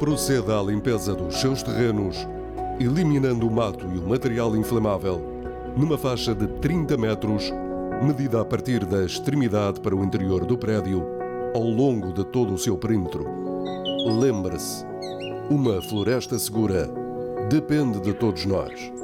Proceda à limpeza dos seus terrenos, eliminando o mato e o material inflamável numa faixa de 30 metros, medida a partir da extremidade para o interior do prédio, ao longo de todo o seu perímetro. Lembre-se, uma floresta segura depende de todos nós.